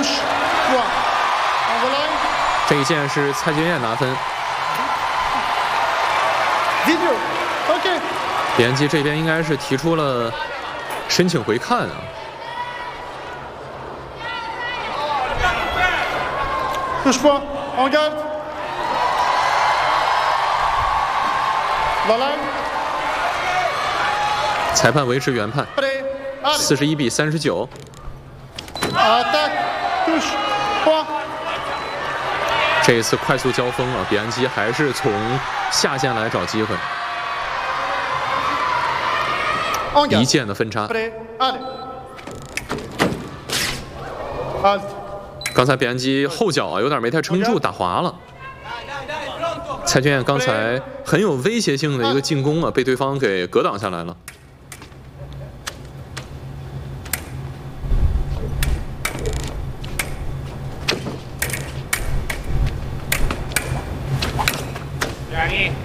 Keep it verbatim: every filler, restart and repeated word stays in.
touche, point. Envoline. 这一键是蔡俊彦拿分。 Video. OK. 比安基这边应该是提出了申请回看啊。 Touche point. En garde. La line. 裁判维持原判， Prêt. Allez. 四十一比三十九。 Attaque. Touche. Point. 这一次快速交锋啊，比安基还是从下线来找机会， En 一 garde. 键的分差。 Prêt. Allez. Halt. 刚才比安基后脚啊有点没太撑住，打滑了。蔡俊彦刚才很有威胁性的一个进攻啊，被对方给格挡下来了。 Yani